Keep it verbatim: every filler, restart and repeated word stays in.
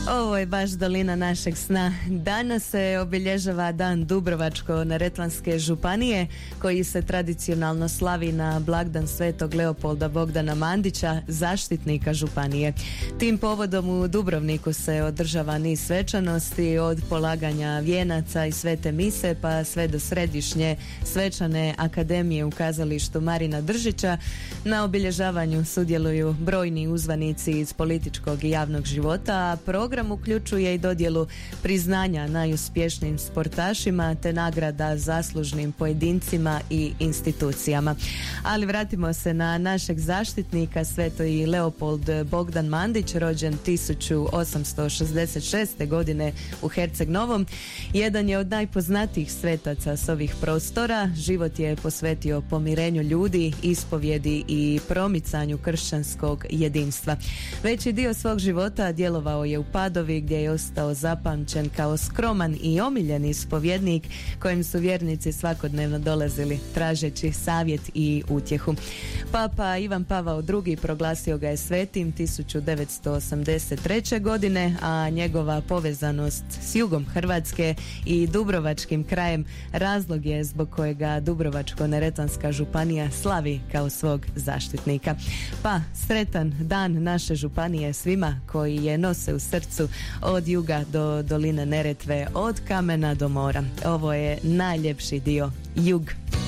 Ovo je baš dolina našeg sna. Danas se obilježava Dan Dubrovačko-neretvanske županije, koji se tradicionalno slavi na blagdan Svetog Leopolda Bogdana Mandića, zaštitnika županije. Tim povodom u Dubrovniku se održava niz svečanosti, od polaganja vijenaca i svete mise pa sve do središnje svečane akademije u kazalištu Marina Držića. Na obilježavanju sudjeluju brojni uzvanici iz političkog i javnog života, a program uključuje i dodjelu priznanja najuspješnijim sportašima te nagrada zaslužnim pojedincima i institucijama. Ali vratimo se na našeg zaštitnika, Sveti Leopold Bogdan Mandić, rođen tisuću osamsto šezdeset šeste. godine u Herceg Novom. Jedan je od najpoznatijih svetaca s ovih prostora. Život je posvetio pomirenju ljudi, ispovjedi i promicanju kršćanskog jedinstva. Veći dio svog života djelovao je u Padovi, gdje je ostao zapamćen kao skroman i omiljeni ispovjednik kojem su vjernici svakodnevno dolazili tražeći savjet i utjehu. Papa Ivan Pavao drugi proglasio ga je svetim tisuću devetsto osamdeset treće. godine, a njegova povezanost s jugom Hrvatske i dubrovačkim krajem razlog je zbog kojega Dubrovačko-neretvanska županija slavi kao svog zaštitnika. Pa sretan dan naše županije svima koji je nose u srcu, od juga do doline Neretve, od kamena do mora. Ovo je najljepši dio, jug.